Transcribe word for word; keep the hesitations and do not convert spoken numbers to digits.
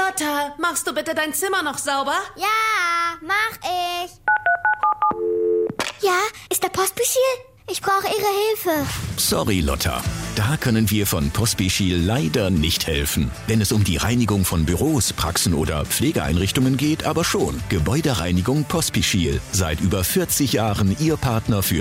Lotta, machst du bitte dein Zimmer noch sauber? Ja, mach ich. Ja, ist der Pospischil? Ich brauche Ihre Hilfe. Sorry, Lotta. Da können wir von Pospischil leider nicht helfen. Wenn es um die Reinigung von Büros, Praxen oder Pflegeeinrichtungen geht, aber schon. Gebäudereinigung Pospischil. Seit über vierzig Jahren Ihr Partner für